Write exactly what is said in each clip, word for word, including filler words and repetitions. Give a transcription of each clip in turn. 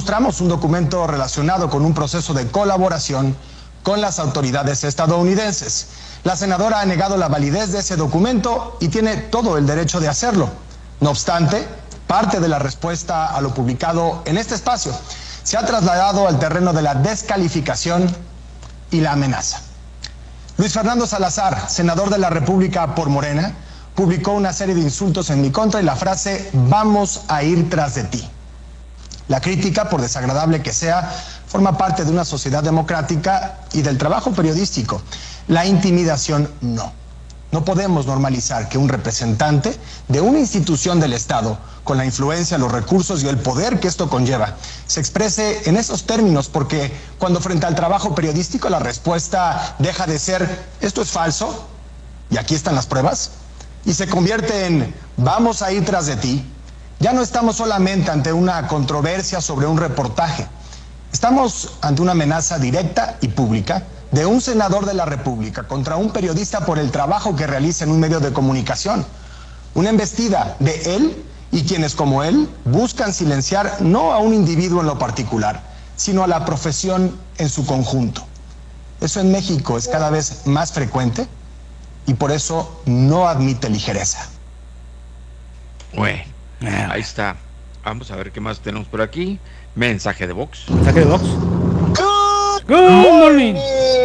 mostramos un documento relacionado con un proceso de colaboración con las autoridades estadounidenses. La senadora ha negado la validez de ese documento y tiene todo el derecho de hacerlo. No obstante, parte de la respuesta a lo publicado en este espacio se ha trasladado al terreno de la descalificación y la amenaza. Luis Fernando Salazar, senador de la República por Morena, publicó una serie de insultos en mi contra y la frase "vamos a ir tras de ti". La crítica, por desagradable que sea, forma parte de una sociedad democrática y del trabajo periodístico. La intimidación no. No podemos normalizar que un representante de una institución del Estado, con la influencia, los recursos y el poder que esto conlleva, se exprese en esos términos, porque cuando frente al trabajo periodístico la respuesta deja de ser "esto es falso, y aquí están las pruebas", y se convierte en "vamos a ir tras de ti", ya no estamos solamente ante una controversia sobre un reportaje. Estamos ante una amenaza directa y pública de un senador de la República contra un periodista por el trabajo que realiza en un medio de comunicación. Una embestida de él y quienes como él buscan silenciar no a un individuo en lo particular, sino a la profesión en su conjunto. Eso en México es cada vez más frecuente y por eso no admite ligereza. Bueno, ahí está. Vamos a ver qué más tenemos por aquí. Mensaje de Vox. Mensaje de Vox. Good, Good morning.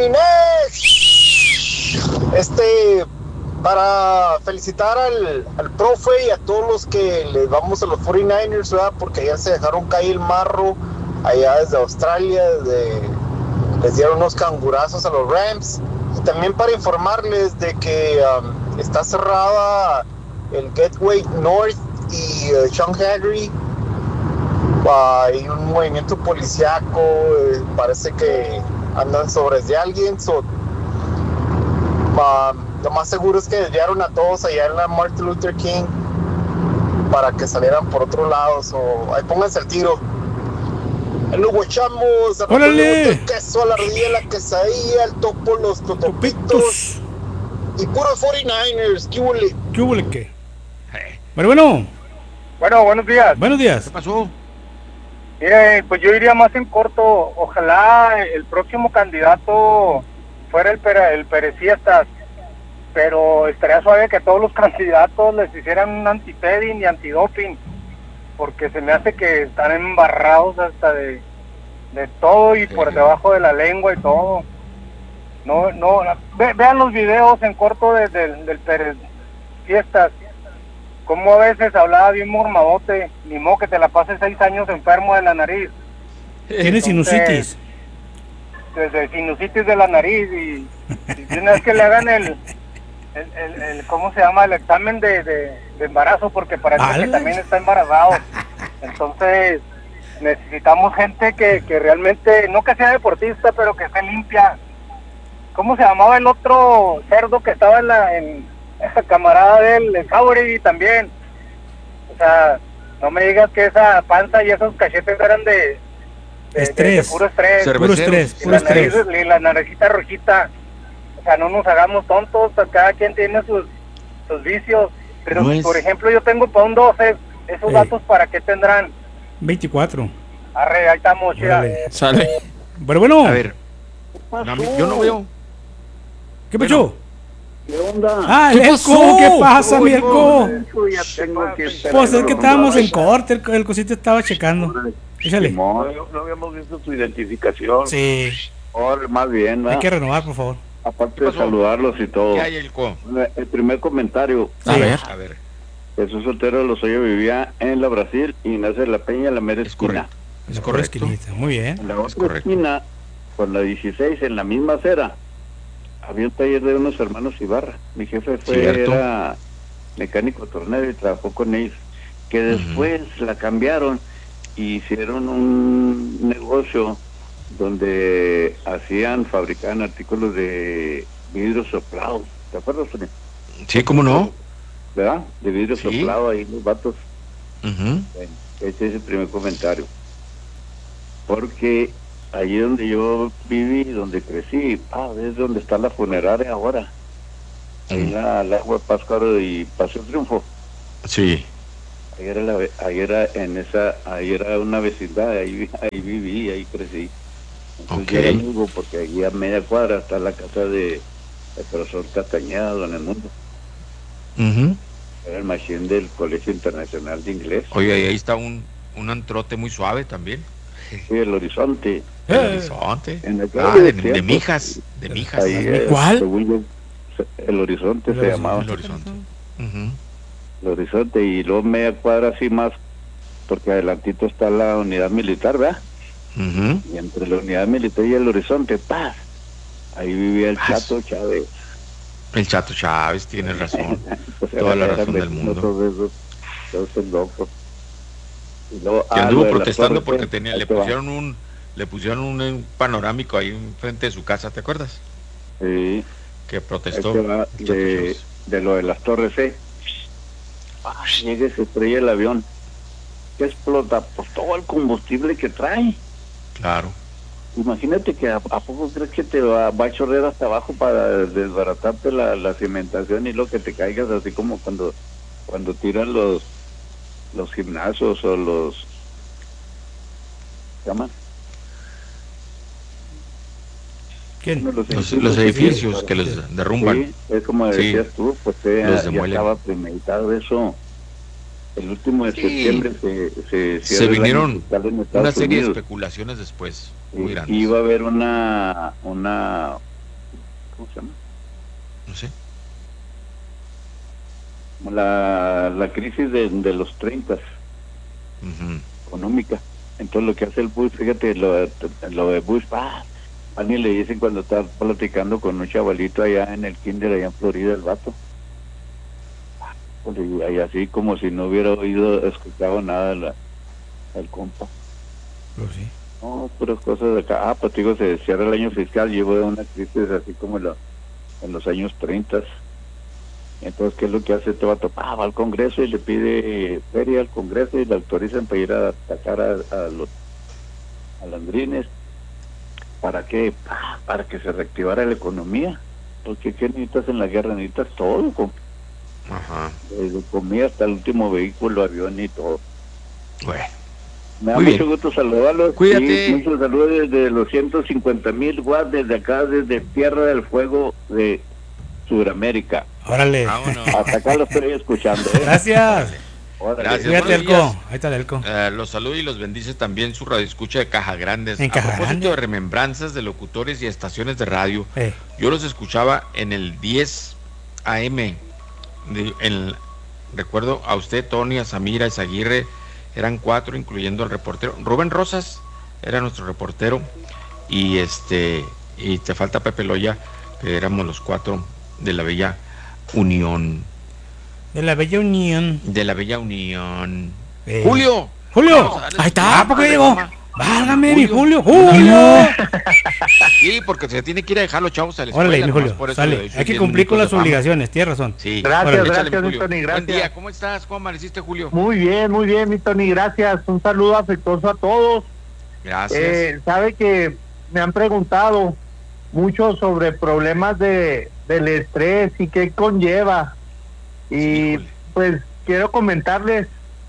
Este, para felicitar al, al profe y a todos los que les vamos a los cuarenta y nueve ers, ¿verdad? Porque ya se dejaron caer el marro allá desde Australia, desde, les dieron unos cangurazos a los Rams. Y también para informarles de que um, está cerrada el Gateway North y uh, Sean Henry. Uh, hay un movimiento policíaco, eh, parece que andan sobre de alguien. So, uh, lo más seguro es que desviaron a todos allá en la Martin Luther King para que salieran por otro lado. So, ahí pónganse el tiro. Ahí lo guachamos. ¡Órale! El queso, la ardilla, la quesadilla, el topo, los totopitos. Y puros cuarenta y nueve ers. ¿Qué huele? ¿Qué huele qué? Bueno, bueno. Bueno, buenos días. Buenos días. ¿Qué pasó? Mire, pues yo iría más en corto. Ojalá el próximo candidato fuera el, pere, el Pérez Fiestas, pero estaría suave que todos los candidatos les hicieran un antipeding y antidoping, porque se me hace que están embarrados hasta de, de todo y por debajo de la lengua y todo. No, no, ve, vean los videos en corto de, de, del Pérez Fiestas. Como a veces hablaba bien mormadote, ni modo que te la pases seis años enfermo de la nariz. Tiene sinusitis. Desde sinusitis de la nariz y, y una vez que le hagan el, el, el, el ¿cómo se llama? El examen de, de, de embarazo, porque parece ¿Vale? que también está embarazado. Entonces necesitamos gente que, que realmente, no que sea deportista, pero que esté limpia. ¿Cómo se llamaba el otro cerdo que estaba en la... En, esa camarada de él, el Jauregui también? O sea, no me digas que esa panza y esos cachetes eran de, de, estrés. de, de puro estrés. Puro estrés, y puro la nariz, estrés. y la naricita rojita. O sea, no nos hagamos tontos, cada quien tiene sus, sus vicios. Pero, no es... por ejemplo, yo tengo para un doce, esos eh. datos, ¿para qué tendrán? veinticuatro. Arre, ahí estamos, chida. Sale. Pero bueno. A ver, no, yo no veo. ¿Qué pasó? Bueno. ¿Qué onda? Ah, el Elco, ¿qué pasa, mi Elco? Ya tengo que pues es que estábamos en corte, el, el cosito estaba checando. Échale. No, no habíamos visto su identificación. Sí. Ahora, más bien, ¿verdad? Hay que renovar, por favor. Aparte de saludarlos y todo. ¿Qué hay, Elco? El primer comentario. A sí. ver, a ver. Jesús Soltero de Lozoya vivía en la Brasil y Ignacio de la Peña en la mera esquina. Es correcto. Muy bien. En la otra esquina, con la dieciséis, en la misma acera, había un taller de unos hermanos Ibarra. Mi jefe fue ¿Cierto? Era mecánico tornero y trabajó con ellos. Que después uh-huh. la cambiaron y hicieron un negocio donde hacían, fabricaban artículos de vidrio soplado. ¿Te acuerdas, Sonia? Sí, ¿cómo no? ¿Verdad? De vidrio sí. soplado ahí los vatos. Uh-huh. Bueno, ese es el primer comentario. Porque allí donde yo viví, donde crecí, ah, es donde está la funeraria ahora. Ahí en la, la Agua de Páscaro y Paseo Triunfo. Sí. Ahí era, la, ahí era en esa, ahí era una vecindad, ahí, ahí viví, ahí crecí. Entonces Ok. yo era amigo porque ahí a media cuadra está la casa de el profesor Castañeda, don Edmundo. Ujú. Era el machín del Colegio Internacional de Inglés. Oye, ahí está un, un antrote muy suave también. Sí, el Horizonte. El Eh. horizonte. En el Ah, calle de, de de tiempos. mijas. De mijas. Ahí, eh, ¿Cuál? según yo, el Horizonte El se Horizonte. llamaba. El horizonte. Ujú. El Horizonte, y luego media cuadra así más, porque adelantito está la unidad militar, ¿verdad? Ujú. Y entre la unidad militar y el Horizonte, ¡paz! Ahí vivía el Paz. Chato Chávez. El Chato Chávez, tiene razón. Pues Toda la eran razón del vecinos mundo. Todos esos, todos esos locos. Y luego, Que ah, anduvo lo de las protestando torres, porque eh, tenía, ahí le te va. pusieron un, le pusieron un, un panorámico ahí enfrente de su casa, ¿te acuerdas? Sí, Que ahí protestó. te va el Chato de, Chávez. de lo de las torres, ¿eh? Ah, llega y se estrella el avión. ¿Qué explota? Pues todo el combustible que trae. Claro. Imagínate que a, a poco crees que te va, va a chorrear hasta abajo para desbaratarte la, la cimentación y lo que te caigas, así como cuando cuando tiran los los gimnasios o los ¿qué llaman? ¿Quién? Los, Los, los edificios que los derrumban. Sí, es como Sí. decías tú, pues eh, Los ya demuelen. estaba premeditado eso. El último de Sí. septiembre se se, Se cierra el año vinieron fiscal en una Estados serie de Unidos. especulaciones después, Y- muy y grandes. iba a haber una una ¿cómo se llama? No sé. La, la crisis de, de los treinta Ujú. económica. Entonces lo que hace el Bush, fíjate, lo, de- lo de Bush, ah, van y le dicen cuando está platicando con un chavalito allá en el kinder, allá en Florida, el vato. Pues, y, y así como si no hubiera oído, escuchado nada la, el compa. Pues sí. No, puras cosas de acá. Ah, pues digo, se cierra el año fiscal, llevo de una crisis así como en, la- en los años treinta. Entonces, ¿qué es lo que hace este vato? Ah, va al Congreso y le pide feria al Congreso y le autorizan para ir a atacar a, a los alandrines. ¿Para qué? Ah, para que se reactivara la economía. Porque ¿qué necesitas en la guerra? Necesitas todo, con, Ajá. desde comida hasta el último vehículo, avión y todo. Bueno. Me da Muy mucho bien. gusto saludarlos. Cuídate. Y muchos saludos desde los ciento cincuenta mil watts, desde acá, desde Tierra del Fuego de Sudamérica. Órale. Vámonos. Hasta acá lo estoy escuchando. ¿eh? Gracias. Órale. Gracias. Cuídate, buenos Elco. días. Ahí está el Elco. Eh, los saludo y los bendice también su radio escucha de Caja Grandes. En a Caja propósito Grande. de remembranzas de locutores y estaciones de radio, Eh, yo los escuchaba en el diez A M. De- en- recuerdo a usted, Tony, a Samira, a Isaguirre, eran cuatro, incluyendo al reportero. Rubén Rosas era nuestro reportero. Y este, y te falta Pepe Loya, que éramos los cuatro de la Bella Unión. de la Bella Unión. De la Bella Unión. Eh, ¡Julio! ¡Julio! Vamos a darle Ahí su está, ¿por qué madre, llegó? mamá. Válgame, mi Julio. Julio. ¡Julio! Sí, porque se tiene que ir a dejar los chavos a la escuela. Órale, mi nomás Julio. por eso le Sale. doy sus Hay que diez cumplir con minutos las de fama. obligaciones, tienes razón. Sí. Gracias, Órale, échale, gracias, mi mi Tony, Buen gracias. día, ¿cómo estás? ¿Cómo amaneciste, Julio? Muy bien, muy bien, mi Tony, gracias. Un saludo afectuoso a todos. Gracias. Eh, sabe que me han preguntado mucho sobre problemas de del estrés y qué conlleva. Y Híjole. pues quiero comentarles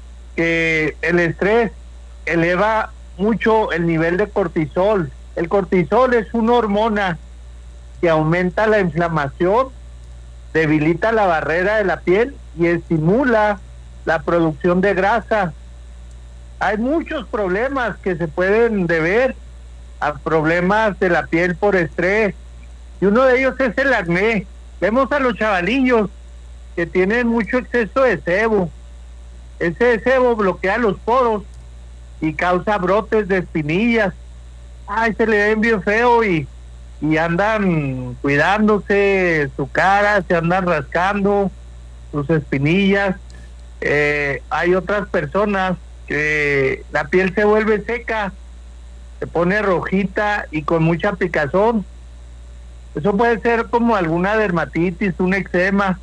que el estrés eleva mucho el nivel de cortisol. El cortisol es una hormona que aumenta la inflamación, debilita la barrera de la piel y estimula la producción de grasa. Hay muchos problemas que se pueden deber a problemas de la piel por estrés, y uno de ellos es el acné. Vemos a los chavalillos que tienen mucho exceso de sebo. Ese sebo bloquea los poros y causa brotes de espinillas. Ay, se le ven bien feo y, y andan cuidándose su cara, se andan rascando sus espinillas. Eh, hay otras personas que la piel se vuelve seca, se pone rojita y con mucha picazón. Eso puede ser como alguna dermatitis, un eczema.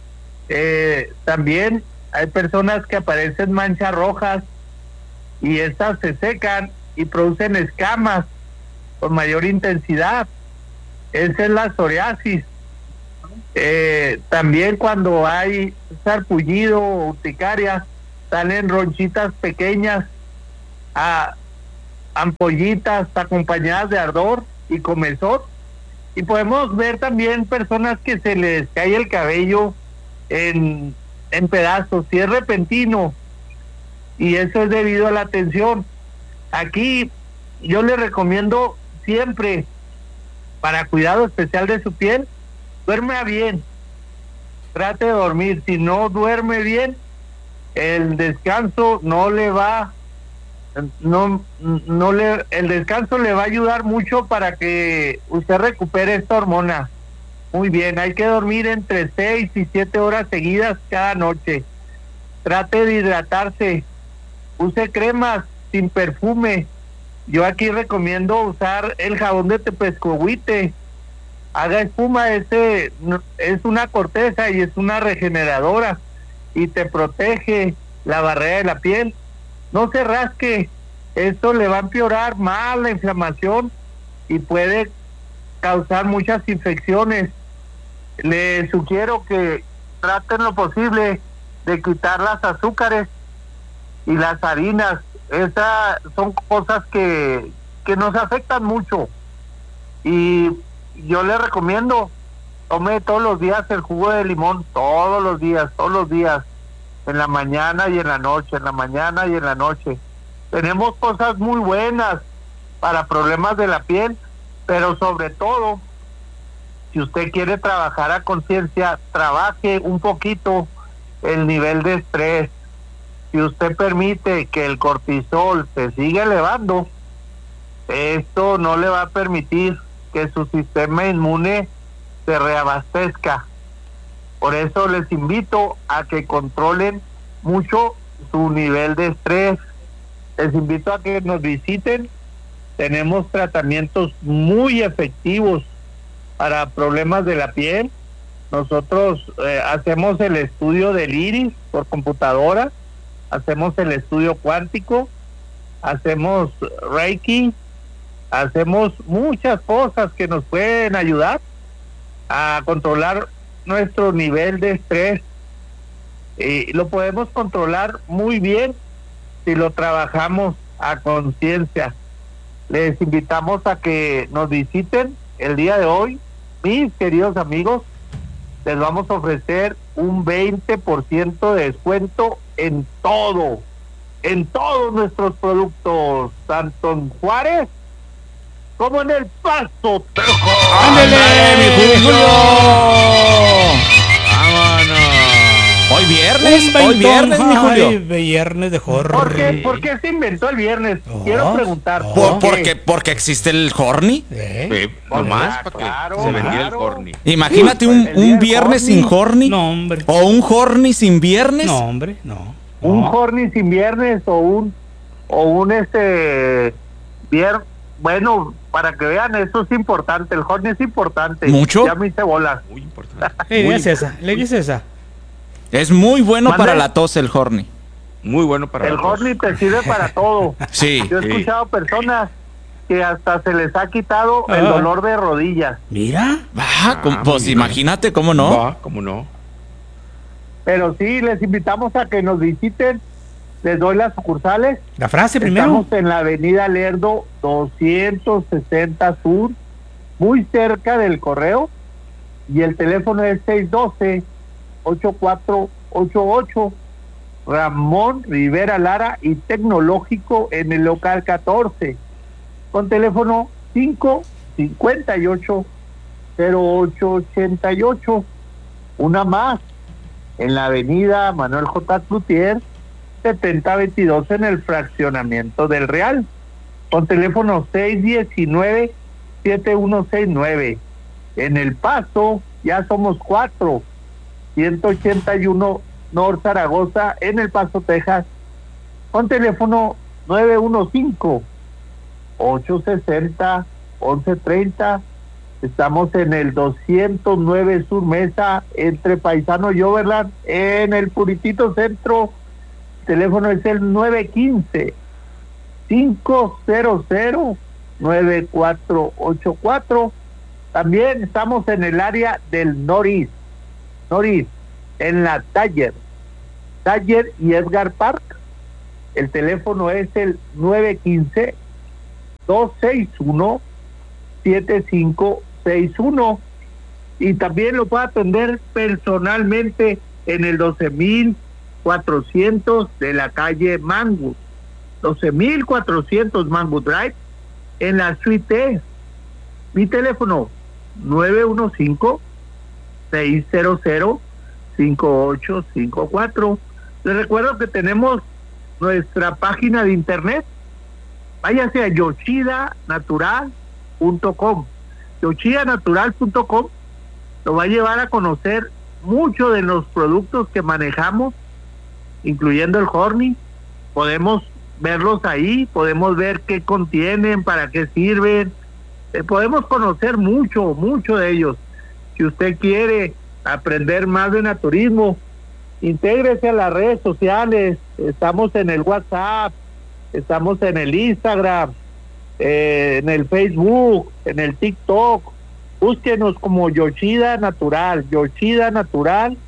Eh, también hay personas que aparecen manchas rojas y estas se secan y producen escamas con mayor intensidad. Esa es la psoriasis. Eh, también cuando hay sarpullido o urticaria, salen ronchitas pequeñas, a ampollitas acompañadas de ardor y comezón. Y podemos ver también personas que se les cae el cabello en, en pedazos, si es repentino, y eso es debido a la tensión. Aquí yo le recomiendo siempre, para cuidado especial de su piel, duerma bien, trate de dormir. Si no duerme bien, el descanso no le va, no, no le, el descanso le va a ayudar mucho para que usted recupere esta hormona. Muy bien, hay que dormir entre seis y siete horas seguidas cada noche. Trate de hidratarse, use cremas sin perfume. Yo aquí recomiendo usar el jabón de tepezcohuite. Haga espuma, ese es una corteza y es una regeneradora y te protege la barrera de la piel. No se rasque, esto le va a empeorar más la inflamación y puede causar muchas infecciones. Le sugiero que traten lo posible de quitar las azúcares y las harinas. Esas son cosas que, que nos afectan mucho. Y yo le recomiendo, tome todos los días el jugo de limón, todos los días, todos los días, en la mañana y en la noche, en la mañana y en la noche. Tenemos cosas muy buenas para problemas de la piel, pero sobre todo, si usted quiere trabajar a conciencia, trabaje un poquito el nivel de estrés. Si usted permite que el cortisol se siga elevando, esto no le va a permitir que su sistema inmune se reabastezca. Por eso les invito a que controlen mucho su nivel de estrés. Les invito a que nos visiten. Tenemos tratamientos muy efectivos para problemas de la piel. Nosotros eh, hacemos el estudio del iris por computadora, hacemos el estudio cuántico, hacemos Reiki, hacemos muchas cosas que nos pueden ayudar a controlar nuestro nivel de estrés. Y lo podemos controlar muy bien si lo trabajamos a conciencia. Les invitamos a que nos visiten el día de hoy, mis queridos amigos. Les vamos a ofrecer un veinte por ciento de descuento en todo, en todos nuestros productos, tanto en Juárez como en El Paso, Texas. ¡Ándele, mi Julio! ¡Vámonos! Hoy viernes, Un hoy viernes, mi Julio. Ay, viernes de horror. ¿Por qué, ¿Por qué se inventó el viernes? Oh, Quiero preguntar. oh. ¿Por, qué? porque, porque existe el horny. ¿Eh? Eh, nomás Ah, para claro, que se vendiera el claro. horny. Imagínate un, El día un del viernes horny. sin horny. No, hombre. O un horny sin viernes. No, hombre, no. Un No. horny sin viernes o un o un este viernes. Bueno, para que vean, eso es importante. El horny es importante. ¿Mucho? Ya me hice bolas. Muy importante. Le Muy, dices esa, le dices esa. Es muy bueno ¿Mande? para la tos el horny. muy bueno para El la tos. horny te sirve para todo. Sí. Yo he Sí. escuchado personas que hasta se les ha quitado el Ah. dolor de rodillas. Mira. Ah, com- Ah, pues muy bien. imagínate cómo no. Va, ¿cómo no? Pero sí, les invitamos a que nos visiten. Les doy las sucursales. La frase primero. Estamos en la avenida Lerdo doscientos sesenta Sur, muy cerca del correo. Y el teléfono es seis uno dos, ocho cuatro ocho ocho. Ramón Rivera Lara y Tecnológico en el local catorce. Con teléfono cinco cinco ocho cero ocho ochenta y ocho. Una más en la avenida Manuel J. Cloutier setenta veintidós en el fraccionamiento del Real, con teléfono seis uno nueve siete uno seis nueve. En El Paso ya somos cuatro, ciento ochenta y uno North Zaragoza en El Paso, Texas, con teléfono nueve uno cinco ocho seis cero once treinta. Estamos en el doscientos nueve Sur Mesa, entre Paisano y Overland, en el Puritito Centro. El teléfono es el nueve uno cinco cinco cero cero nueve cuatro ocho cuatro. También estamos en el área del Norris, Norris, en la Taller, Dodge y Edgar Park. El teléfono es el nueve uno cinco, dos seis uno, siete cinco seis uno, y también lo puede atender personalmente en el doce mil cuatrocientos de la calle Mango, doce mil cuatrocientos Mango Drive, en la suite E. Mi teléfono nueve uno cinco, seis cero cero, cinco ocho cinco cuatro. Les recuerdo que tenemos nuestra página de internet. Váyase a yoshida natural punto com. yoshida natural punto com lo va a llevar a conocer muchos de los productos que manejamos, incluyendo el Horny. Podemos verlos ahí, podemos ver qué contienen, para qué sirven, eh, podemos conocer mucho, mucho de ellos. Si usted quiere aprender más de naturismo, intégrese a las redes sociales. Estamos en el WhatsApp, estamos en el Instagram, eh, en el Facebook, en el TikTok. Búsquenos como Yoshida Natural, Yoshida Natural.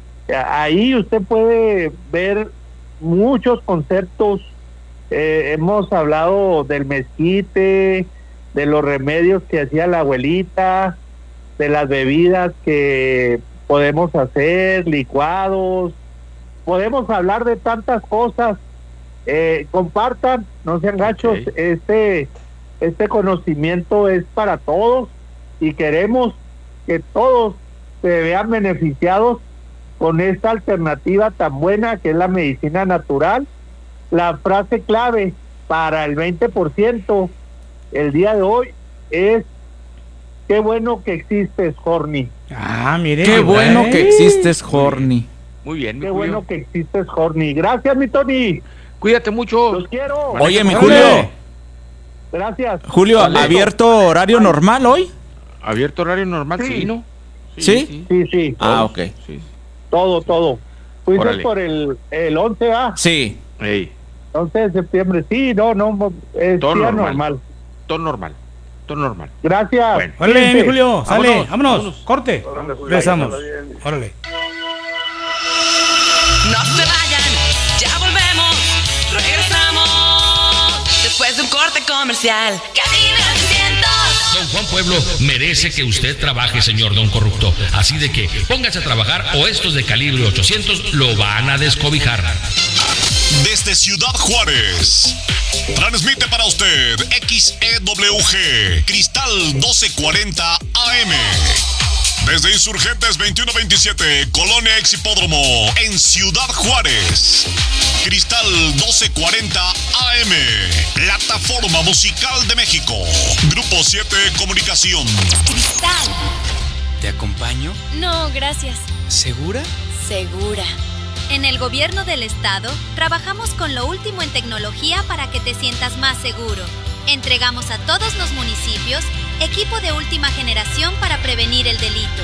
Ahí usted puede ver muchos conceptos. Eh, hemos hablado del mezquite, de los remedios que hacía la abuelita, de las bebidas que podemos hacer, licuados. Podemos hablar de tantas cosas. Eh, compartan, no sean gachos. Okay. Este, este conocimiento es para todos y queremos que todos se vean beneficiados con esta alternativa tan buena que es la medicina natural. La frase clave para el veinte por ciento el día de hoy es: qué bueno que existes, Horny. Ah, mire. Qué bueno que existes, Horny. Muy bien, mi Qué Julio. bueno que existes, Horny. Gracias, mi Tony. Cuídate mucho. Los quiero. Oye, mi Órale. Julio. Gracias. Julio, Vale. ¿abierto horario normal hoy? ¿Abierto horario normal? Sí. Sí, ¿no? ¿Sí? Sí, sí. Ah, ok. Sí. Todo, todo. Fuiste Órale. por el, el once, ¿ah? Sí. Ey, once de septiembre. Sí, no, no. Es todo día normal. normal. todo normal. Todo normal. Gracias. Bueno. Órale, mi Cuídense. Julio, sale, Vámonos, vámonos, vámonos. corte. Órale, Julio, Regresamos. pásala bien. Órale. No se vayan, ya volvemos, regresamos después de un corte comercial. Cabina ochocientos. Don Juan Pueblo merece que usted trabaje, señor Don Corrupto. Así de que póngase a trabajar o estos de calibre ochocientos lo van a descobijar. Desde Ciudad Juárez, transmite para usted X E W G, Cristal doce cuarenta A M. Desde Insurgentes veintiuno veintisiete, Colonia Ex Hipódromo, en Ciudad Juárez. Cristal doce cuarenta A M, Plataforma Musical de México. Grupo siete Comunicación. Cristal. ¿Te acompaño? No, gracias. ¿Segura? Segura. En el gobierno del estado, trabajamos con lo último en tecnología para que te sientas más seguro. Entregamos a todos los municipios equipo de última generación para prevenir el delito.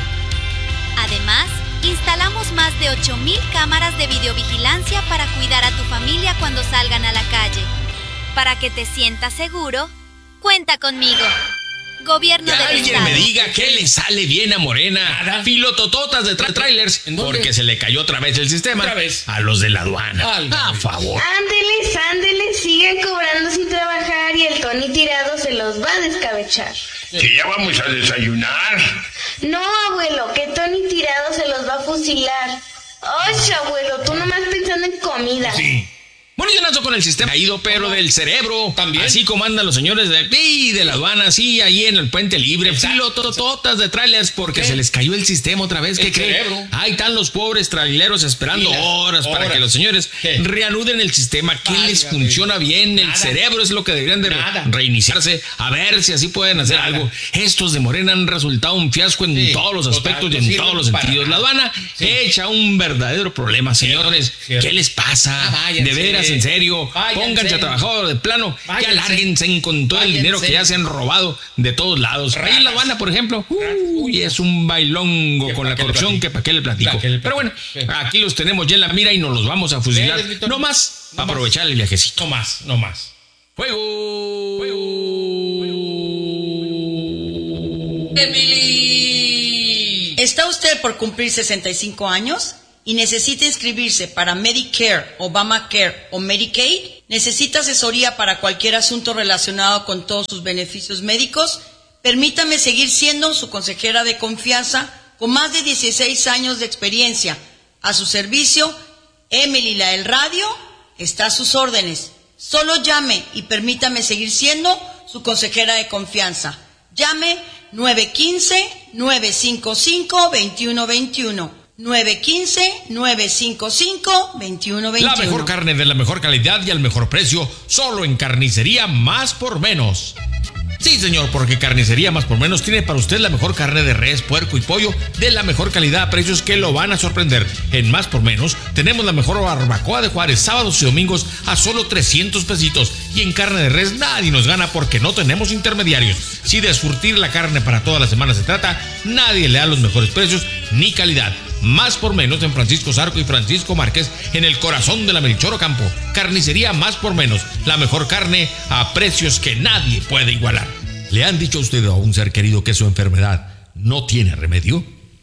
Además, instalamos más de ocho mil cámaras de videovigilancia para cuidar a tu familia cuando salgan a la calle. Para que te sientas seguro, cuenta conmigo. Gobierno Que del alguien estado. me diga que le sale bien a Morena. Filotototas de tra trailers. Porque se le cayó otra vez el sistema. Otra vez. A los de la aduana. A favor. Ándeles, ándeles, sigan cobrando sin trabajar y el Tony tirado se los va a descabechar. Que ya vamos a desayunar. No, abuelo, que Tony tirado se los va a fusilar. Oye, abuelo, tú nomás pensando en comida. Sí. Bueno, yo nazo con el sistema caído, pero del cerebro. También. Así como andan los señores de, y de la aduana, así, ahí en el puente libre. Filotototas de trailers, porque ¿Qué? se les cayó el sistema otra vez. ¿Qué El creen? cerebro. Ahí están los pobres traileros esperando Pilas, horas, para horas. que los señores ¿Qué? reanuden el sistema. ¿Qué Válgame. les funciona bien? El Nada. cerebro es lo que deberían de re- Nada. reiniciarse. A ver si así pueden hacer Nada. algo. Estos de Morena han resultado un fiasco en Sí, todos los total, aspectos no y en sirven todos los para sentidos. La nada. aduana Sí. echa un verdadero problema, señores. Cierto. ¿Qué les pasa? Ah, váyanse. de veras, en serio. Váyanse. Pónganse a trabajar de plano. Váyanse. Ya lárguense con todo el Váyanse. dinero que ya se han robado de todos lados. Ahí en la Ratas. aduana, por ejemplo, uy, es un bailongo Que con pa' la qué le corrupción platico. que para qué le platico. Pa' qué le Pero bueno, platico. Sí. aquí los tenemos ya en la mira y nos los vamos a fusilar. Veles, Víctor. No más, No para más. aprovechar el viajecito. No más, no más. Juego. Emily. ¿Está usted por cumplir sesenta y cinco años? y necesita inscribirse para Medicare, Obamacare o Medicaid, necesita asesoría para cualquier asunto relacionado con todos sus beneficios médicos, permítame seguir siendo su consejera de confianza con más de dieciséis años de experiencia. A su servicio, Emily la del radio está a sus órdenes. Solo llame y permítame seguir siendo su consejera de confianza. Llame nueve uno cinco, nueve cinco cinco, dos uno dos uno. nueve uno cinco, nueve cinco cinco, dos uno dos uno. La mejor carne de la mejor calidad y al mejor precio, solo en Carnicería Más por Menos. Sí, señor, porque Carnicería Más por Menos tiene para usted la mejor carne de res, puerco y pollo de la mejor calidad a precios que lo van a sorprender. En Más por Menos tenemos la mejor barbacoa de Juárez, sábados y domingos a solo trescientos pesitos. Y en carne de res nadie nos gana porque no tenemos intermediarios. Si de surtir la carne para toda la semana se trata, nadie le da los mejores precios ni calidad. Más por Menos en Francisco Zarco y Francisco Márquez, en el corazón de la Melchor Ocampo. Carnicería Más por Menos, la mejor carne a precios que nadie puede igualar. ¿Le han dicho a usted o a un ser querido que su enfermedad no tiene remedio?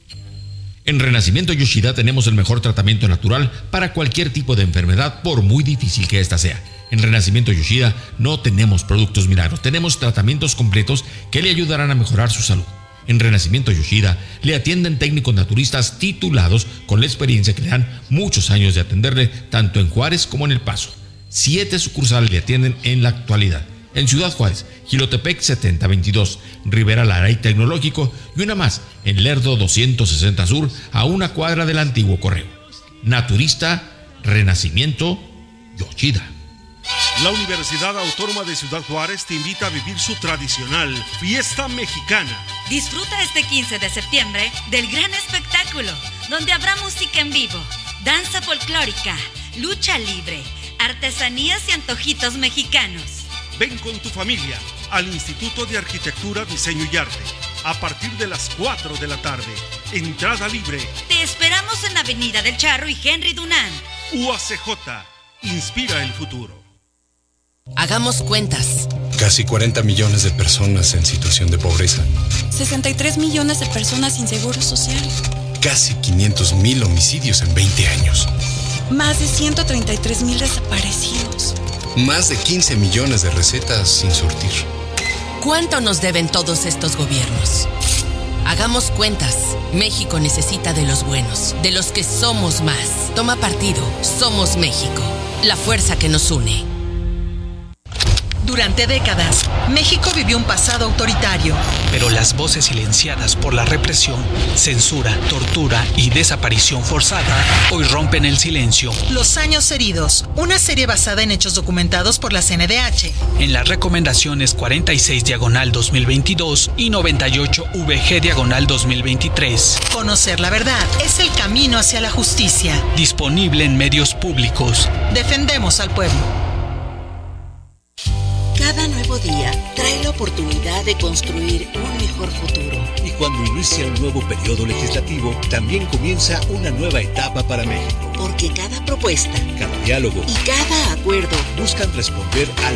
En Renacimiento Yoshida tenemos el mejor tratamiento natural para cualquier tipo de enfermedad, por muy difícil que ésta sea. En Renacimiento Yoshida no tenemos productos milagros, tenemos tratamientos completos que le ayudarán a mejorar su salud. En Renacimiento Yoshida le atienden técnicos naturistas titulados con la experiencia que le dan muchos años de atenderle tanto en Juárez como en El Paso. Siete sucursales le atienden en la actualidad. En Ciudad Juárez, Jilotepec setenta veintidós, Rivera Lara y Tecnológico, y una más en Lerdo doscientos sesenta Sur, a una cuadra del antiguo correo. Naturista Renacimiento Yoshida. La Universidad Autónoma de Ciudad Juárez te invita a vivir su tradicional fiesta mexicana. Disfruta este quince de septiembre del gran espectáculo, donde habrá música en vivo, danza folclórica, lucha libre, artesanías y antojitos mexicanos. Ven con tu familia al Instituto de Arquitectura, Diseño y Arte a partir de las cuatro de la tarde. Entrada libre. Te esperamos en Avenida del Charro y Henry Dunant. U A C J, inspira el futuro. Hagamos cuentas. Casi cuarenta millones de personas en situación de pobreza. sesenta y tres millones de personas sin seguro social. Casi quinientos mil homicidios en veinte años. Más de ciento treinta y tres mil desaparecidos. Más de quince millones de recetas sin surtir. ¿Cuánto nos deben todos estos gobiernos? Hagamos cuentas. México necesita de los buenos, de los que somos más. Toma partido. Somos México. La fuerza que nos une. Durante décadas, México vivió un pasado autoritario. Pero las voces silenciadas por la represión, censura, tortura y desaparición forzada hoy rompen el silencio. Los años heridos, una serie basada en hechos documentados por la C N D H. En las recomendaciones cuarenta y seis diagonal dos mil veintidós y noventa y ocho V G diagonal dos mil veintitrés. Conocer la verdad es el camino hacia la justicia. Disponible en medios públicos. Defendemos al pueblo. Cada nuevo día trae la oportunidad de construir un mejor futuro. Y cuando inicia un nuevo periodo legislativo, también comienza una nueva etapa para México. Porque cada propuesta, cada diálogo y cada acuerdo buscan responder a